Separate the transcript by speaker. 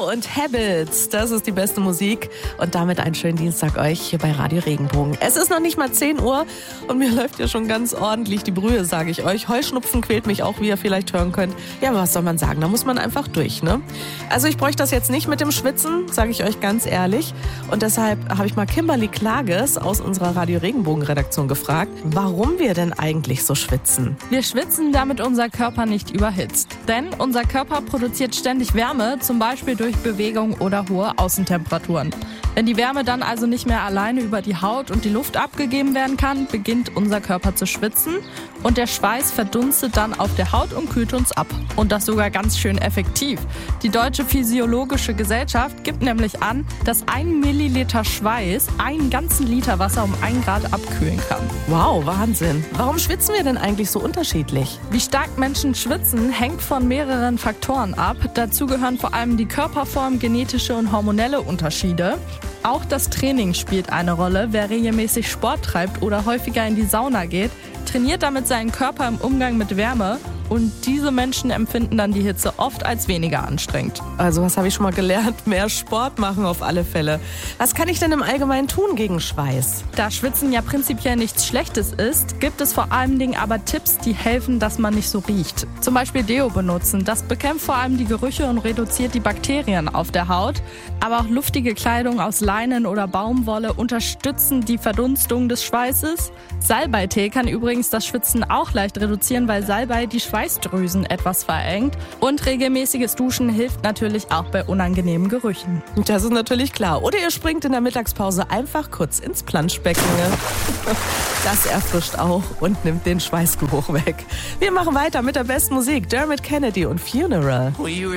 Speaker 1: und Habits, das ist die beste Musik. Und damit einen schönen Dienstag euch hier bei Radio Regenbogen. Es ist noch nicht mal 10 Uhr und mir läuft ja schon ganz ordentlich die Brühe, sage ich euch. Heuschnupfen quält mich auch, wie ihr vielleicht hören könnt. Ja, was soll man sagen, da muss man einfach durch, ne? Also ich bräuchte das jetzt nicht mit dem Schwitzen, sage ich euch ganz ehrlich. Und deshalb habe ich mal Kimberly Klages aus unserer Radio Regenbogen Redaktion gefragt, warum wir denn eigentlich so schwitzen.
Speaker 2: Wir schwitzen, damit unser Körper nicht überhitzt. Denn unser Körper produziert ständig Wärme, zum Beispiel durch Bewegung oder hohe Außentemperaturen. Wenn die Wärme dann also nicht mehr alleine über die Haut und die Luft abgegeben werden kann, beginnt unser Körper zu schwitzen und der Schweiß verdunstet dann auf der Haut und kühlt uns ab. Und das sogar ganz schön effektiv. Die Deutsche Physiologische Gesellschaft gibt nämlich an, dass 1 Milliliter Schweiß einen ganzen Liter Wasser um 1 Grad abkühlen kann.
Speaker 1: Wow, Wahnsinn. Warum schwitzen wir denn eigentlich so unterschiedlich?
Speaker 2: Wie stark Menschen schwitzen, hängt von mehreren Faktoren ab. Dazu gehören vor allem die Körperform, genetische und hormonelle Unterschiede. Auch das Training spielt eine Rolle. Wer regelmäßig Sport treibt oder häufiger in die Sauna geht, trainiert damit seinen Körper im Umgang mit Wärme. Und diese Menschen empfinden dann die Hitze oft als weniger anstrengend.
Speaker 1: Also was habe ich schon mal gelernt? Mehr Sport machen auf alle Fälle. Was kann ich denn im Allgemeinen tun gegen Schweiß?
Speaker 2: Da Schwitzen ja prinzipiell nichts Schlechtes ist, gibt es vor allen Dingen aber Tipps, die helfen, dass man nicht so riecht. Zum Beispiel Deo benutzen. Das bekämpft vor allem die Gerüche und reduziert die Bakterien auf der Haut. Aber auch luftige Kleidung aus Leinen oder Baumwolle unterstützen die Verdunstung des Schweißes. Salbeitee kann übrigens das Schwitzen auch leicht reduzieren, weil Salbei die Schweißdrüsen etwas verengt. Und regelmäßiges Duschen hilft natürlich auch bei unangenehmen Gerüchen.
Speaker 1: Das ist natürlich klar. Oder ihr springt in der Mittagspause einfach kurz ins Planschbecken. Das erfrischt auch und nimmt den Schweißgeruch weg. Wir machen weiter mit der besten Musik. Dermot Kennedy und Funeral.